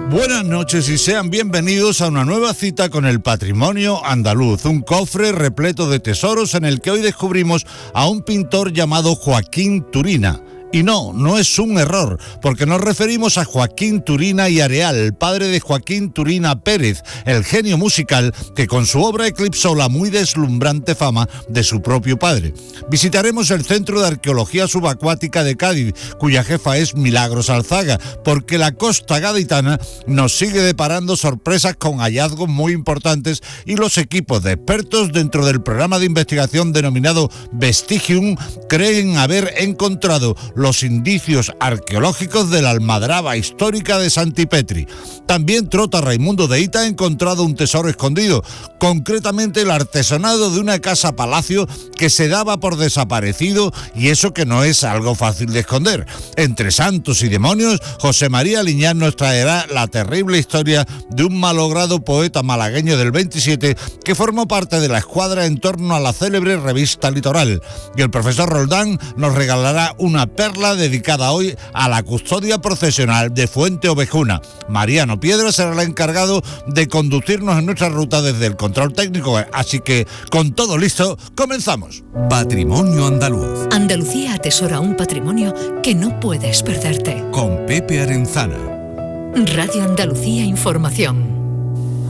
Buenas noches y sean bienvenidos a una nueva cita con el patrimonio andaluz, un cofre repleto de tesoros en el que hoy descubrimos a un pintor llamado Joaquín Turina. Y no es un error, porque nos referimos a Joaquín Turina y Areal, el padre de Joaquín Turina Pérez, el genio musical que con su obra eclipsó la muy deslumbrante fama de su propio padre. Visitaremos el Centro de Arqueología Subacuática de Cádiz, cuya jefa es Milagros Alzaga, porque la costa gaditana nos sigue deparando sorpresas con hallazgos muy importantes y los equipos de expertos dentro del programa de investigación denominado Vestigium creen haber encontrado los indicios arqueológicos de la almadraba histórica de Santipetri. También Trota Raimundo de Hita ha encontrado un tesoro escondido, concretamente el artesonado de una casa-palacio que se daba por desaparecido, y eso que no es algo fácil de esconder. Entre santos y demonios, José María Liñán nos traerá la terrible historia de un malogrado poeta malagueño del 27 que formó parte de la escuadra en torno a la célebre revista Litoral. Y el profesor Roldán nos regalará una perla dedicada hoy a la custodia procesional de Fuente Ovejuna. Mariano Piedra será el encargado de conducirnos en nuestra ruta desde el control técnico, así que con todo listo, comenzamos. Patrimonio andaluz. Andalucía atesora un patrimonio que no puedes perderte. Con Pepe Arenzana. Radio Andalucía Información.